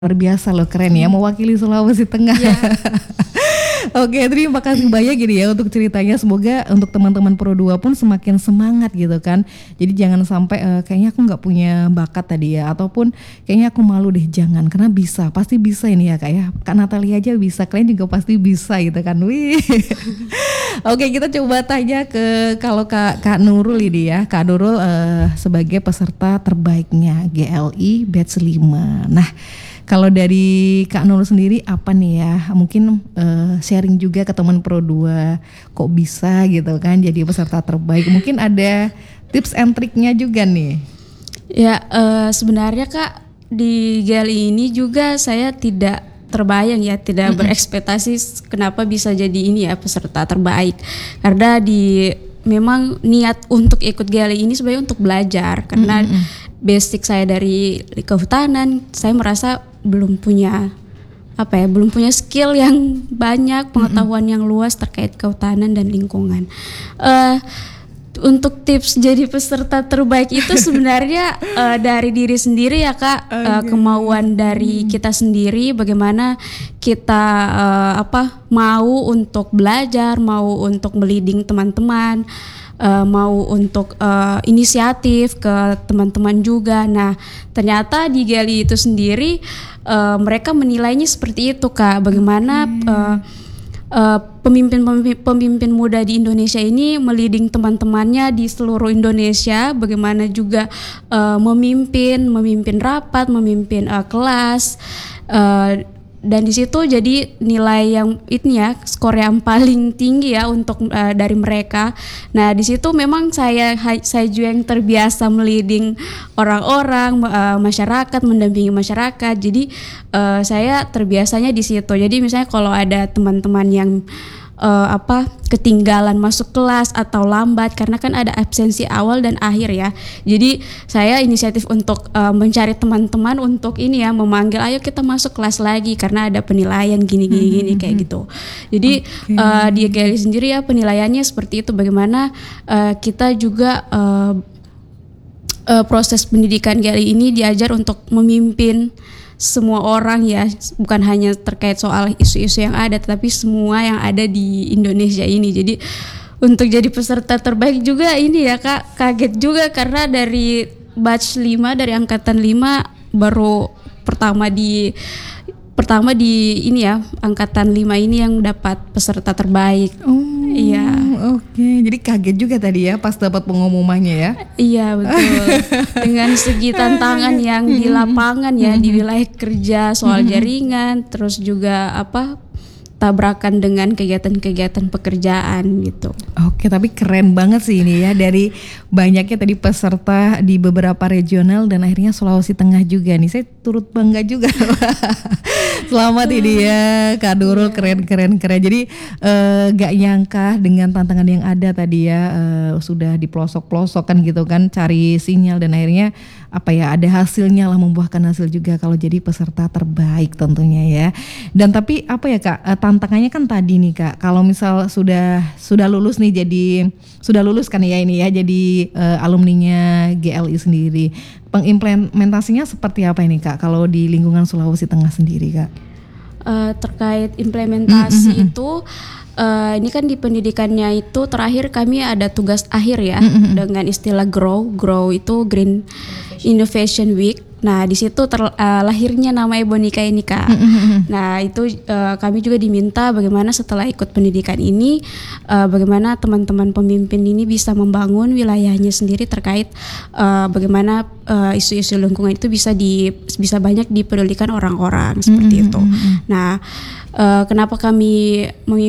Luar biasa loh, keren ya, mewakili Sulawesi Tengah. Ya, Oke, terima kasih banyak gini ya untuk ceritanya. Semoga untuk teman-teman Pro 2 pun semakin semangat gitu kan. Jadi jangan sampai kayaknya aku nggak punya bakat tadi ya, ataupun kayaknya aku malu deh, jangan, karena bisa, pasti bisa ini ya Kak ya. Kak Natalia aja bisa, kalian juga pasti bisa gitu kan. Wih. Oke, kita coba tanya ke kalau Kak Nurul ini ya. Kak Nurul sebagai peserta terbaiknya GLI Batch 5. Nah, kalau dari Kak Nurul sendiri apa nih ya? Mungkin sharing juga ke teman Pro 2 kok bisa gitu kan jadi peserta terbaik. Mungkin ada tips and triknya juga nih. ya sebenarnya Kak, di GLI ini juga saya tidak terbayang ya, tidak berekspektasi kenapa bisa jadi ini ya peserta terbaik. Karena memang niat untuk ikut GLI ini sebenarnya untuk belajar, karena basic saya dari kehutanan, saya merasa belum punya skill yang banyak, pengetahuan yang luas terkait kehutanan dan lingkungan. Untuk tips jadi peserta terbaik itu sebenarnya dari diri sendiri ya Kak, kemauan dari kita sendiri, bagaimana kita mau untuk belajar, mau untuk meliding teman-teman, mau untuk inisiatif ke teman-teman juga. Nah, ternyata di GLI itu sendiri mereka menilainya seperti itu Kak, bagaimana pemimpin muda di Indonesia ini meliding teman-temannya di seluruh Indonesia, bagaimana juga memimpin rapat, memimpin kelas, dan di situ jadi nilai yang ini ya, skor yang paling tinggi ya untuk dari mereka. Nah, di situ memang saya juga yang terbiasa meliding orang-orang, masyarakat, mendampingi masyarakat. Jadi saya terbiasanya di situ. Jadi misalnya kalau ada teman-teman yang ketinggalan masuk kelas atau lambat, karena kan ada absensi awal dan akhir ya. Jadi saya inisiatif untuk mencari teman-teman untuk ini ya, memanggil, ayo kita masuk kelas lagi karena ada penilaian gini kayak gitu. Jadi di GLI sendiri ya penilaiannya seperti itu, bagaimana kita juga proses pendidikan GLI ini diajar untuk memimpin semua orang ya, bukan hanya terkait soal isu-isu yang ada, tetapi semua yang ada di Indonesia ini. Jadi untuk jadi peserta terbaik juga ini ya Kak, kaget juga karena dari batch 5, dari angkatan 5 baru pertama di ini ya, angkatan 5 ini yang dapat peserta terbaik. Iya. Oke, jadi kaget juga tadi ya pas dapat pengumumannya ya. Iya betul. Dengan segi tantangan yang di lapangan ya, di wilayah kerja, soal jaringan, terus juga tabrakan dengan kegiatan-kegiatan pekerjaan gitu. Oke, tapi keren banget sih ini ya, dari banyaknya tadi peserta di beberapa regional dan akhirnya Sulawesi Tengah juga nih. Saya turut bangga juga. Selamat ini ya Kak Nurul, keren. Jadi gak nyangka dengan tantangan yang ada tadi ya, sudah di pelosok-pelosok kan gitu kan, cari sinyal dan akhirnya ada hasilnya lah, membuahkan hasil juga kalau jadi peserta terbaik tentunya ya. Dan tapi Kak, tantangannya kan tadi nih Kak, kalau misal sudah lulus nih, sudah lulus kan ya ini ya, jadi alumninya GLI sendiri, pengimplementasinya seperti apa ini Kak kalau di lingkungan Sulawesi Tengah sendiri Kak? Terkait implementasi itu ini kan di pendidikannya itu terakhir kami ada tugas akhir ya, dengan istilah GROW itu Green Innovation Week. Nah, di situ lahirnya nama Ebonika ini Kak. Nah, itu kami juga diminta bagaimana setelah ikut pendidikan ini, bagaimana teman-teman pemimpin ini bisa membangun wilayahnya sendiri terkait bagaimana isu-isu lingkungan itu bisa banyak dipedulikan orang-orang seperti itu. Nah, kenapa kami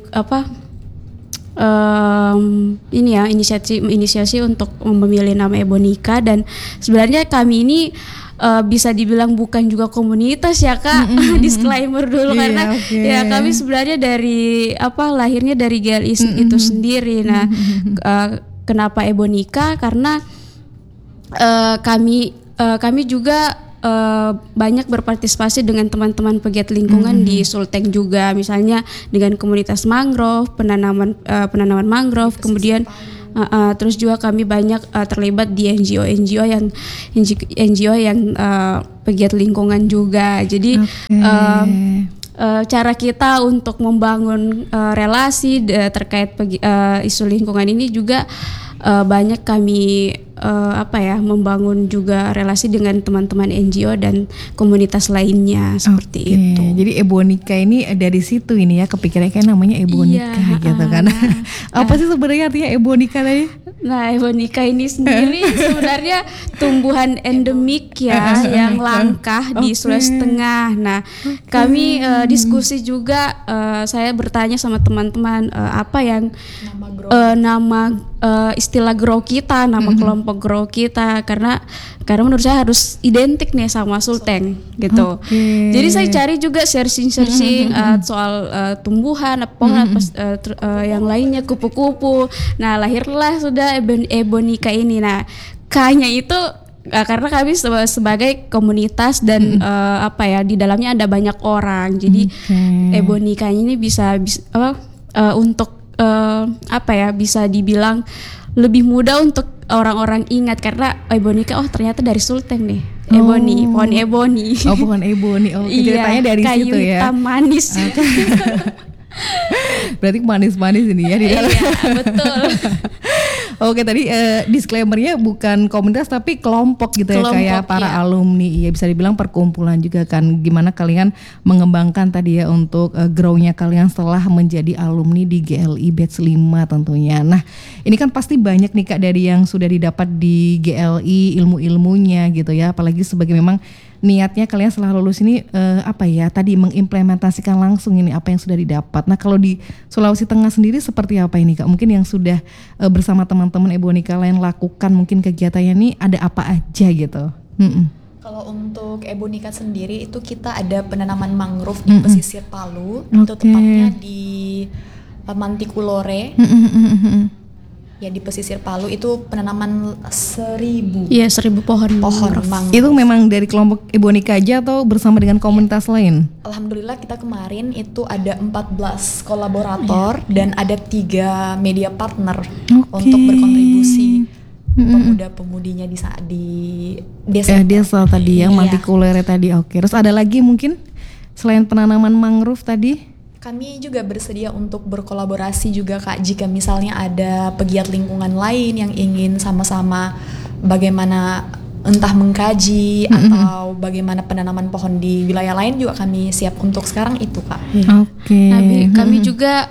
ini ya inisiasi untuk memilih nama Ebonika, dan sebenarnya kami ini bisa dibilang bukan juga komunitas ya Kak, disclaimer dulu karena ya kami sebenarnya dari lahirnya dari GLI itu sendiri. Nah, kenapa Ebonika? Karena kami juga banyak berpartisipasi dengan teman-teman pegiat lingkungan di Sulteng juga, misalnya dengan komunitas mangrove, penanaman mangrove, kemudian Terus juga kami banyak terlibat di NGO yang pegiat lingkungan juga. Jadi cara kita untuk membangun relasi terkait isu lingkungan ini juga banyak kami membangun juga relasi dengan teman-teman NGO dan komunitas lainnya seperti itu. Jadi Ebonika ini dari situ ini ya kepikirannya kayak namanya Ebonika gitu kan. Apa sih sebenarnya artinya Ebonika tadi? Nah, Ebonika ini sendiri sebenarnya tumbuhan endemik ya yang langka di Sulawesi Tengah. Nah, kami diskusi juga, saya bertanya sama teman-teman apa yang nama istilah grow kita, nama kelompok grow kita, karena menurut saya harus identik nih sama Sulteng gitu. Jadi saya cari juga searching soal tumbuhan, pohon yang lainnya, kupu-kupu. Nah, lahirlah sudah Ebonika ini. Nah, K-nya itu karena kami sebagai komunitas dan di dalamnya ada banyak orang. Jadi Ebonika ini bisa untuk bisa dibilang lebih mudah untuk orang-orang ingat karena Ebonika ternyata dari Sulteng nih. Ebony, pohon ebony. Pohon ebony. Ceritanya dari situ ya. Kayu hitam manis. Berarti manis-manis ini ya di dalam. Iya, betul. Oke, tadi disclaimer-nya bukan komunitas tapi kelompok gitu ya, kayak para alumni. Ya bisa dibilang perkumpulan juga kan. Gimana kalian mengembangkan tadi ya untuk grow-nya kalian setelah menjadi alumni di GLI Batch 5 tentunya. Nah, ini kan pasti banyak nih Kak dari yang sudah didapat di GLI ilmu-ilmunya gitu ya. Apalagi sebagai memang niatnya kalian setelah lulus ini tadi mengimplementasikan langsung ini apa yang sudah didapat. Nah, kalau di Sulawesi Tengah sendiri seperti apa ini Kak? Mungkin yang sudah bersama teman-teman Ebonika lain lakukan mungkin kegiatannya ini ada apa aja gitu. Kalau untuk Ebonika sendiri itu kita ada penanaman mangrove di pesisir Palu, itu tepatnya di Mantikulore. Ya di pesisir Palu itu penanaman 1.000 pohon mangrove. Itu memang dari kelompok Ebonika aja atau bersama dengan komunitas lain? Alhamdulillah kita kemarin itu ada 14 kolaborator dan ada 3 media partner untuk berkontribusi pemuda-pemudinya di desa. Desa tadi yang Mantikulere tadi. Terus ada lagi mungkin selain penanaman mangrove tadi? Kami juga bersedia untuk berkolaborasi juga Kak, jika misalnya ada pegiat lingkungan lain yang ingin sama-sama bagaimana entah mengkaji atau bagaimana penanaman pohon di wilayah lain juga kami siap untuk sekarang itu Kak. Kami juga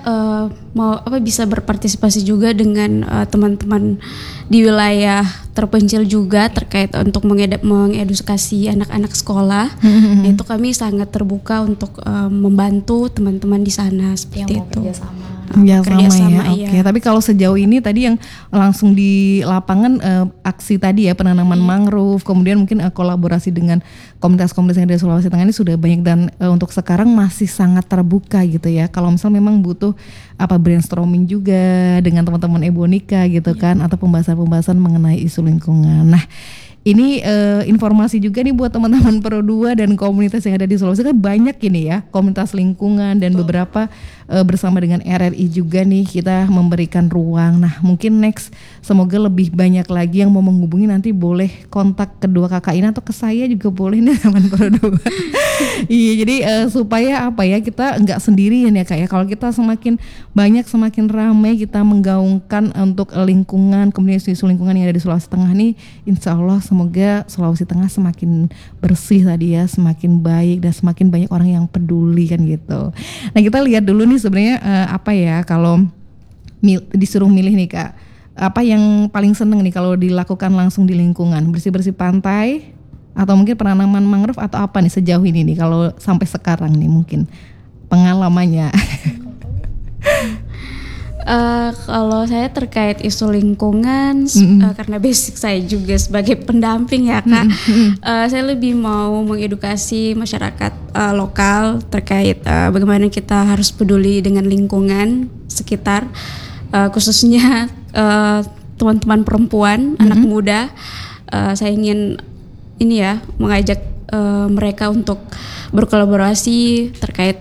bisa berpartisipasi juga dengan teman-teman di wilayah terpencil juga terkait untuk mengedukasi anak-anak sekolah. Itu kami sangat terbuka untuk membantu teman-teman di sana seperti itu. Kerjasama ya. Tapi kalau sejauh ini tadi yang langsung di lapangan aksi tadi ya penanaman mangrove, kemudian mungkin kolaborasi dengan komunitas-komunitas yang dari Sulawesi Tengah ini sudah banyak dan untuk sekarang masih sangat terbuka gitu ya. Kalau misal memang butuh brainstorming juga dengan teman-teman Ebonika gitu kan, atau pembahasan-pembahasan mengenai isu lingkungan. Nah, ini informasi juga nih buat teman-teman Pro 2 dan komunitas yang ada di Sulawesi kan banyak ini ya, komunitas lingkungan dan beberapa bersama dengan RRI juga nih kita memberikan ruang. Nah, mungkin next semoga lebih banyak lagi yang mau menghubungi, nanti boleh kontak kedua kakak ini atau ke saya juga boleh nih teman Pro 2. Iya, jadi supaya kita nggak sendirian ya Kak ya. Kalau kita semakin banyak semakin ramai kita menggaungkan untuk lingkungan, kemudian isu lingkungan yang ada di Sulawesi Tengah nih, insya Allah semoga Sulawesi Tengah semakin bersih tadi ya, semakin baik dan semakin banyak orang yang peduli kan gitu. Nah, kita lihat dulu nih sebenarnya kalau disuruh milih nih Kak, apa yang paling seneng nih kalau dilakukan langsung di lingkungan, bersih-bersih pantai atau mungkin penanaman mangrove atau apa nih sejauh ini nih kalau sampai sekarang nih mungkin pengalamannya. Kalau saya terkait isu lingkungan, karena basic saya juga sebagai pendamping ya Kak, saya lebih mau mengedukasi masyarakat lokal terkait bagaimana kita harus peduli dengan lingkungan sekitar, khususnya teman-teman perempuan, anak muda. Saya ingin mengajak mereka untuk berkolaborasi terkait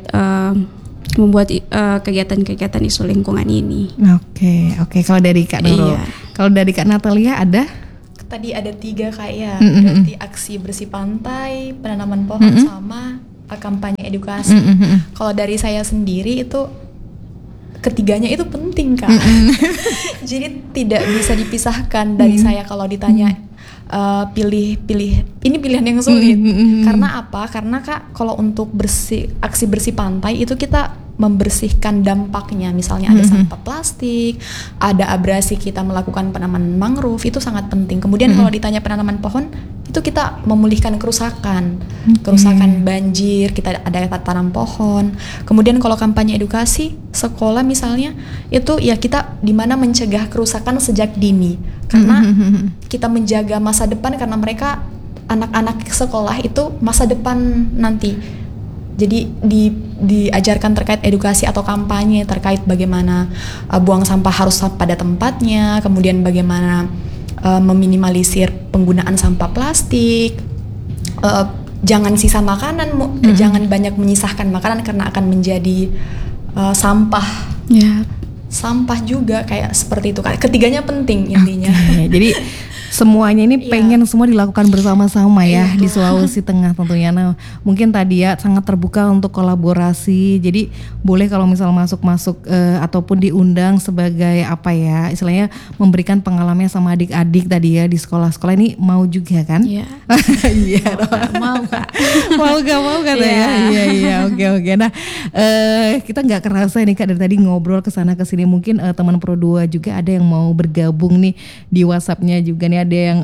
membuat kegiatan-kegiatan isu lingkungan ini. Oke. Kalau dari Kak Nurul, Kalau dari Kak Natalia ada? Tadi ada 3 Kak ya, berarti aksi bersih pantai, penanaman pohon, sama kampanye edukasi. Kalau dari saya sendiri itu ketiganya itu penting Kak. Jadi tidak bisa dipisahkan dari saya kalau ditanya pilih ini pilihan yang sulit. Karena apa? Karena Kak kalau untuk aksi bersih pantai itu kita membersihkan dampaknya, misalnya ada sampah plastik, ada abrasi, kita melakukan penanaman mangrove, itu sangat penting. Kemudian kalau ditanya penanaman pohon, itu kita memulihkan kerusakan banjir, kita ada tanam pohon. Kemudian kalau kampanye edukasi sekolah misalnya, itu ya kita dimana mencegah kerusakan sejak dini, karena kita menjaga masa depan, karena mereka anak-anak sekolah itu masa depan nanti. Jadi diajarkan terkait edukasi atau kampanye terkait bagaimana buang sampah harus pada tempatnya, kemudian bagaimana meminimalisir penggunaan sampah plastik, jangan sisa makanan, jangan banyak menyisahkan makanan karena akan menjadi sampah. Sampah juga kayak seperti itu. Ketiganya penting intinya. Jadi semuanya ini pengen semua dilakukan bersama-sama ya di Sulawesi Tengah tentunya. Nah, mungkin tadi ya sangat terbuka untuk kolaborasi. Jadi boleh kalau misal masuk ataupun diundang sebagai apa ya, istilahnya memberikan pengalamannya sama adik-adik tadi ya di sekolah-sekolah ini, mau juga kan? Iya. Iya. Mau Kak. mau katanya. Iya. Oke. Nah, kita nggak kerasa nih Kak dari tadi ngobrol kesana kesini. Mungkin teman Pro 2 juga ada yang mau bergabung nih di WhatsApp-nya juga nih. Ada yang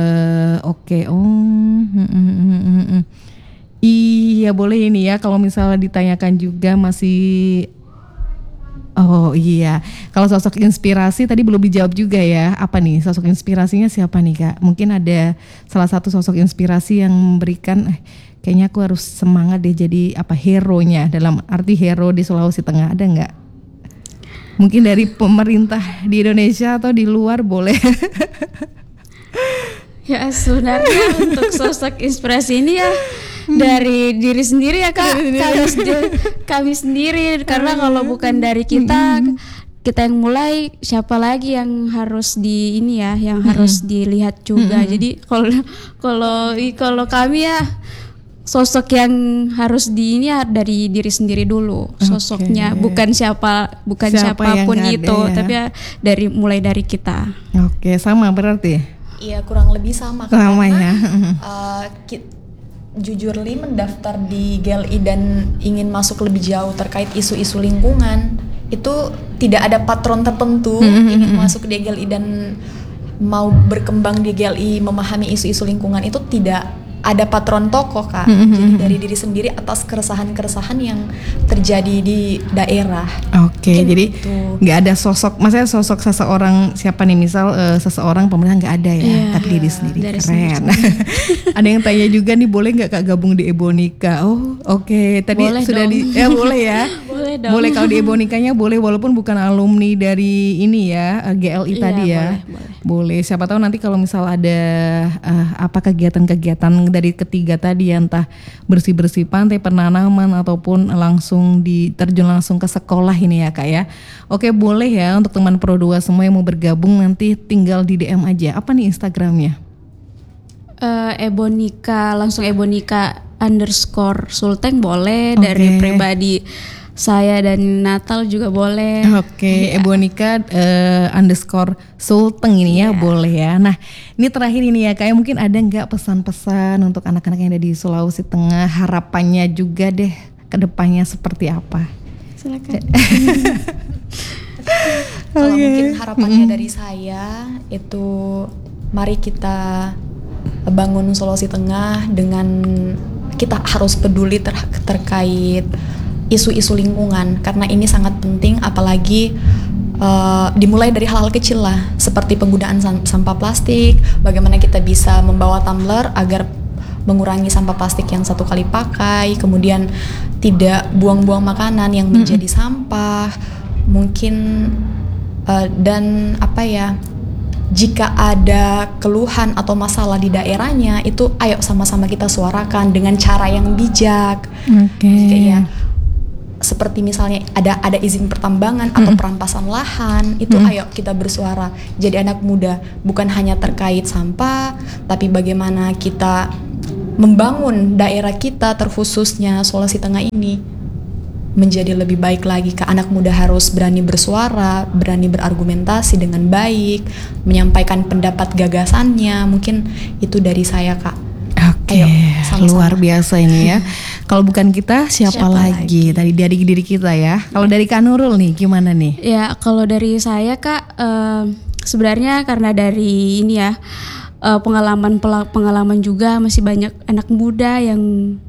iya boleh ini ya, kalau misalnya ditanyakan juga masih kalau sosok inspirasi tadi belum dijawab juga ya, apa nih sosok inspirasinya siapa nih Kak? Mungkin ada salah satu sosok inspirasi yang memberikan kayaknya aku harus semangat deh jadi hero-nya, dalam arti hero di Sulawesi Tengah, ada nggak? Mungkin dari pemerintah di Indonesia atau di luar boleh. Ya sebenarnya untuk sosok inspirasi ini ya dari diri sendiri ya Kak, kami sendiri, karena kalau bukan dari kita yang mulai, siapa lagi yang harus harus dilihat juga. Jadi kalau kami ya sosok yang harus dari diri sendiri dulu sosoknya, bukan siapapun itu ya. Tapi ya mulai dari kita. Oke, sama berarti. Iya, kurang lebih sama ya. Jujur mendaftar di GLI dan ingin masuk lebih jauh terkait isu-isu lingkungan, itu tidak ada patron tertentu. Ingin masuk di GLI dan mau berkembang di GLI, memahami isu-isu lingkungan, itu tidak ada patron tokoh Kak. Jadi dari diri sendiri atas keresahan-keresahan yang terjadi di daerah. Oke, jadi nggak ada sosok, maksudnya sosok seseorang siapa nih, misal seseorang pemerintah nggak ada ya, tapi diri sendiri. Keren. Ada yang tanya juga nih, boleh nggak Kak gabung di Ebonika? Oke. Tadi boleh sudah dong. Boleh ya. Boleh dong. Boleh kalau di Ebonikanya boleh, walaupun bukan alumni dari ini ya, GLI tadi ya. Boleh. Siapa tahu nanti kalau misal ada kegiatan-kegiatan dari ketiga tadi ya, entah bersih-bersih pantai, penanaman, ataupun terjun langsung ke sekolah ini ya Kak ya. Oke, boleh ya untuk teman Pro 2 semua yang mau bergabung, nanti tinggal di DM aja. Apa nih Instagramnya? Ebonika _Sulteng boleh. Dari pribadi saya dan Natal juga boleh. Oke, Ebonika _Sulteng ini ya, boleh ya. Nah, ini terakhir ini ya Kak, mungkin ada nggak pesan-pesan untuk anak-anak yang ada di Sulawesi Tengah, harapannya juga deh ke depannya seperti apa? Silakan. Kalau mungkin harapannya dari saya itu, mari kita bangun Sulawesi Tengah dengan kita harus peduli terkait isu-isu lingkungan, karena ini sangat penting, apalagi dimulai dari hal-hal kecil lah, seperti penggunaan sampah plastik, bagaimana kita bisa membawa tumbler agar mengurangi sampah plastik yang satu kali pakai, kemudian tidak buang-buang makanan yang menjadi sampah, mungkin dan jika ada keluhan atau masalah di daerahnya, itu ayo sama-sama kita suarakan dengan cara yang bijak. seperti misalnya ada izin pertambangan atau perampasan lahan, itu ayo kita bersuara jadi anak muda, bukan hanya terkait sampah, tapi bagaimana kita membangun daerah kita terkhususnya Sulawesi Tengah ini menjadi lebih baik lagi. Anak muda harus berani bersuara, berani berargumentasi dengan baik, menyampaikan pendapat gagasannya. Mungkin itu dari saya, Kak. Oke, luar biasa ini ya. Kalau bukan kita, siapa lagi? Tadi dari diri kita ya. Kalau dari Kak Nurul nih, gimana nih? Ya, kalau dari saya Kak, sebenarnya karena dari ini ya, pengalaman juga masih banyak anak muda yang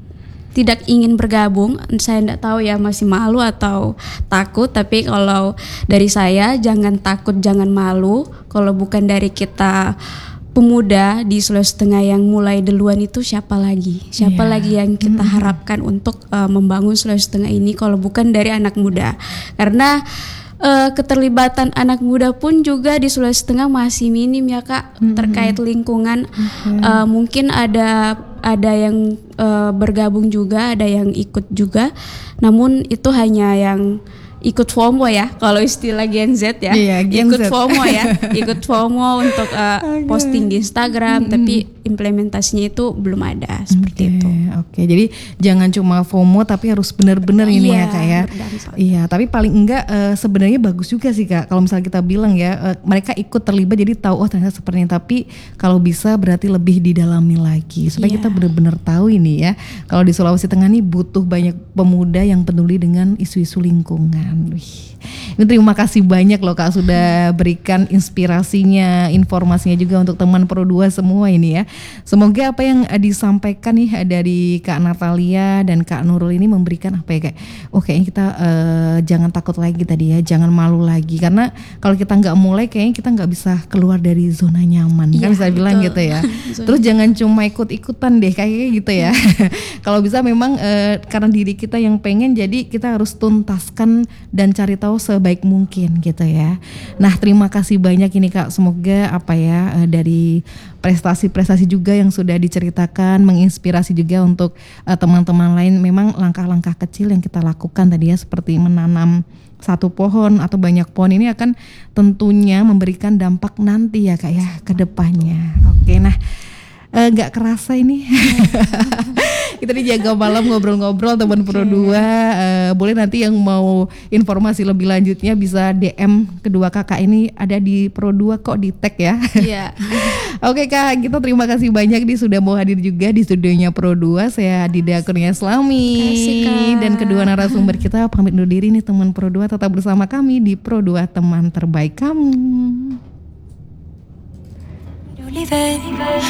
tidak ingin bergabung. Saya tidak tahu ya, masih malu atau takut. Tapi kalau dari saya, jangan takut, jangan malu. Kalau bukan dari kita pemuda di Sulawesi Tengah yang mulai duluan, itu siapa lagi? Siapa lagi yang kita harapkan untuk membangun Sulawesi Tengah ini kalau bukan dari anak muda? Karena keterlibatan anak muda pun juga di Sulawesi Tengah masih minim ya Kak, terkait lingkungan. Mungkin ada yang bergabung juga, ada yang ikut juga, namun itu hanya yang ikut FOMO ya, kalau istilah Gen Z ya, ikut FOMO ya, ikut FOMO untuk posting di Instagram, tapi implementasinya itu belum ada seperti itu. Oke, jadi jangan cuma FOMO tapi harus benar-benar ini ya Kak ya. Iya, tapi paling enggak sebenarnya bagus juga sih Kak, kalau misalnya kita bilang ya mereka ikut terlibat jadi tahu ternyata seperti ini, tapi kalau bisa berarti lebih didalami lagi supaya kita benar-benar tahu ini ya. Kalau di Sulawesi Tengah nih butuh banyak pemuda yang peduli dengan isu-isu lingkungan. Wih, ini terima kasih banyak loh Kak sudah berikan inspirasinya, informasinya juga untuk teman Pro 2 semua ini ya. Semoga apa yang disampaikan nih dari Kak Natalia dan Kak Nurul ini memberikan apa ya kayak, kayaknya kita jangan takut lagi tadi ya, jangan malu lagi, karena kalau kita nggak mulai kayaknya kita nggak bisa keluar dari zona nyaman kan bisa bilang gitu ya. Terus jangan cuma ikut-ikutan deh kayaknya gitu ya. Kalau bisa memang karena diri kita yang pengen, jadi kita harus tuntaskan dan cari tahu sebaik mungkin gitu ya. Nah, terima kasih banyak ini Kak. Semoga apa ya dari prestasi-prestasi juga yang sudah diceritakan menginspirasi juga untuk teman-teman lain. Memang langkah-langkah kecil yang kita lakukan tadi ya, seperti menanam satu pohon atau banyak pohon ini akan tentunya memberikan dampak nanti ya Kak ya ke depannya. Oke, nah gak kerasa ini kita dijaga malam ngobrol-ngobrol teman Pro 2. Boleh nanti yang mau informasi lebih lanjutnya bisa DM kedua kakak ini, ada di Pro 2 kok, di tag ya. Oke Kak, kita terima kasih banyak nih sudah mau hadir juga di studionya Pro 2. Saya Dida Kurnia Islami dan kedua narasumber kita pamit undur diri nih teman Pro 2. Tetap bersama kami di Pro 2, teman terbaik kamu.